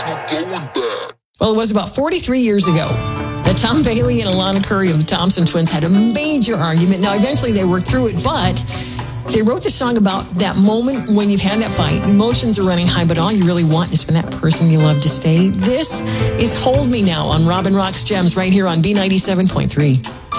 Well, it was about 43 years ago that Tom Bailey and Alana Curry of the Thompson Twins had a major argument. Now, eventually they worked through it, but they wrote the song about that moment when you've had that fight. Emotions are running high, but all you really want is for that person you love to stay. This is Hold Me Now on Robin Rock's Gems right here on B97.3.